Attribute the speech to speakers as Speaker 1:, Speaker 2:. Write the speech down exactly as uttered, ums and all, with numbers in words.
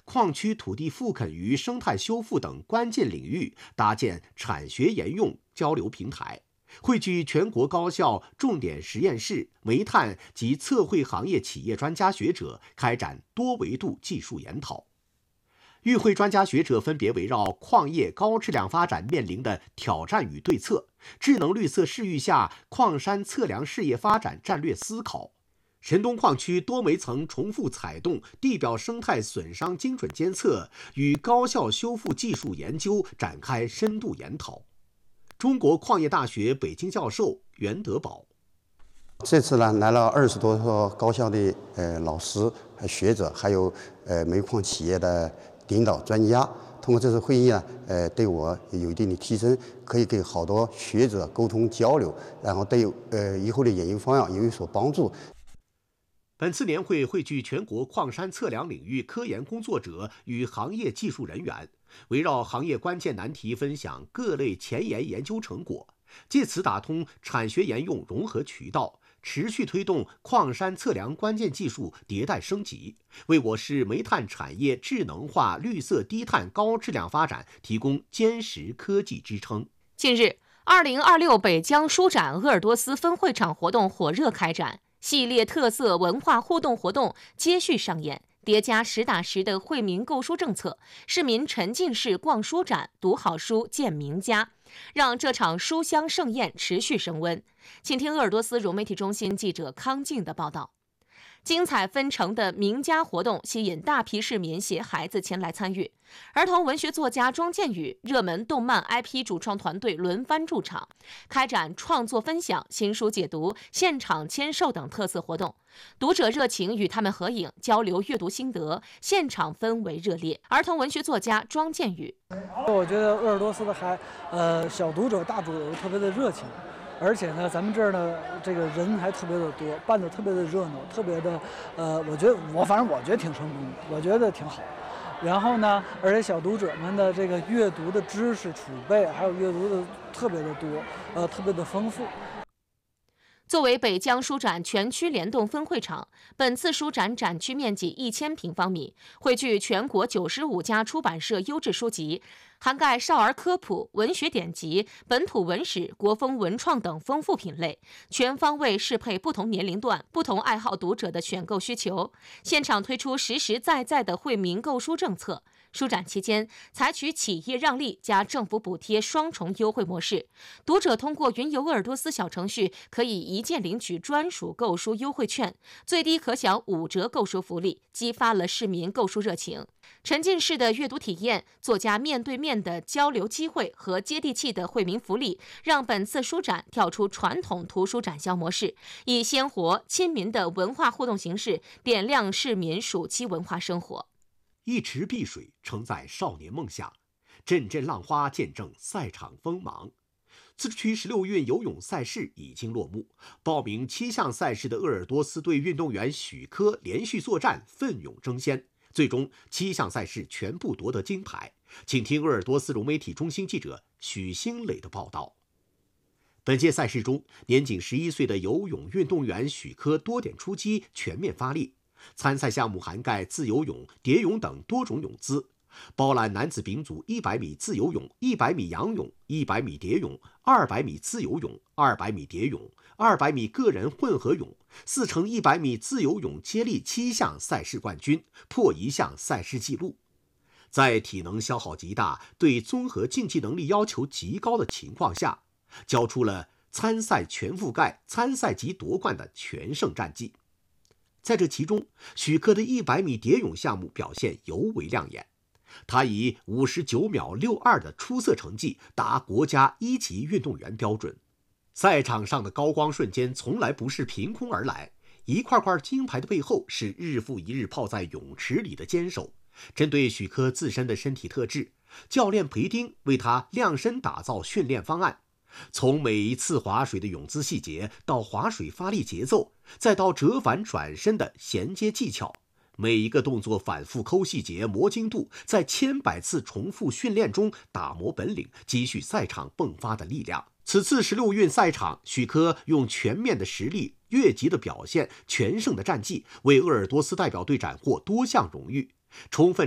Speaker 1: 矿区土地复垦与生态修复等关键领域搭建产学研用交流平台，汇聚全国高校重点实验室、煤炭及测绘行业企业专家学者，开展多维度技术研讨。与会专家学者分别围绕矿业高质量发展面临的挑战与对策、智能绿色视域下矿山测量事业发展战略思考、神东矿区多煤层重复采冻地表生态损伤精准监测与高效修复技术研究展开深度研讨。中国矿业大学北京教授袁德宝，
Speaker 2: 这次呢来了二十多所高校的呃老师、学者，还有呃煤矿企业的领导专家。通过这次会议呢，呃，对我有一定的提升，可以给好多学者沟通交流，然后对呃以后的研究方向有所帮助。
Speaker 1: 本次年会汇聚全国矿山测量领域科研工作者与行业技术人员，围绕行业关键难题分享各类前沿研究成果，借此打通产学研用融合渠道，持续推动矿山测量关键技术迭代升级，为我市煤炭产业智能化、绿色低碳高质量发展提供坚实科技支撑。
Speaker 3: 近日，二零二六北疆书展鄂尔多斯分会场活动火热开展，系列特色文化互动活动接续上演，叠加实打实的惠民购书政策，市民沉浸式逛书展，读好书见名家，让这场书香盛宴持续升温。请听鄂尔多斯融媒体中心记者康静的报道。精彩纷呈的名家活动吸引大批市民携孩子前来参与，儿童文学作家庄建宇、热门动漫 I P 主创团队轮番驻场，开展创作分享、新书解读、现场签售等特色活动。读者热情与他们合影，交流阅读心得，现场氛围热烈。儿童文学作家庄建宇，
Speaker 4: 我觉得鄂尔多斯的还呃小读者、大读者特别的热情。而且呢，咱们这儿呢，这个人还特别的多，办得特别的热闹，特别的，呃，我觉得我反正我觉得挺成功的，我觉得挺好。然后呢，而且小读者们的这个阅读的知识储备，还有阅读的特别的多，呃，特别的丰富。
Speaker 3: 作为北疆书展全区联动分会场，本次书展展区面积一千平方米，汇聚全国九十五家出版社优质书籍，涵盖少儿科普、文学典籍、本土文史、国风文创等丰富品类，全方位适配不同年龄段、不同爱好读者的选购需求。现场推出实实在在的惠民购书政策。书展期间，采取企业让利加政府补贴双重优惠模式，读者通过云游鄂尔多斯小程序可以一键领取专属购书优惠券，最低可享五折购书福利，激发了市民购书热情。沉浸式的阅读体验、作家面对面的交流机会和接地气的惠民福利，让本次书展跳出传统图书展销模式，以鲜活亲民的文化互动形式点亮市民暑期文化生活。
Speaker 1: 一池碧水承载少年梦想，阵阵浪花见证赛场锋芒。自治区十六运游泳赛事已经落幕，报名七项赛事的鄂尔多斯队运动员许科连续作战，奋勇争先，最终七项赛事全部夺得金牌。请听鄂尔多斯融媒体中心记者许兴磊的报道。本届赛事中，年仅十一岁的游泳运动员许科多点出击，全面发力。参赛项目涵盖自由泳、蝶泳等多种泳姿，包揽男子丙组一百米自由泳、一百米仰泳、一百米蝶泳、二百米自由泳、二百米蝶泳、二百米个人混合泳、四乘一百米自由泳接力七项赛事冠军，破一项赛事纪录。在体能消耗极大、对综合竞技能力要求极高的情况下，交出了参赛全覆盖、参赛及夺冠的全胜战绩。在这其中，许科的一百米蝶泳项目表现尤为亮眼，他以五十九秒六二的出色成绩达国家一级运动员标准。赛场上的高光瞬间从来不是凭空而来，一块块金牌的背后是日复一日泡在泳池里的坚守。针对许科自身的身体特质，教练裴丁为他量身打造训练方案，从每一次划水的泳姿细节，到划水发力节奏，再到折返转身的衔接技巧，每一个动作反复抠细节、磨精度，在千百次重复训练中打磨本领，积蓄赛场迸发的力量。此次十六运赛场，许科用全面的实力、越级的表现、全胜的战绩，为鄂尔多斯代表队斩获多项荣誉，充分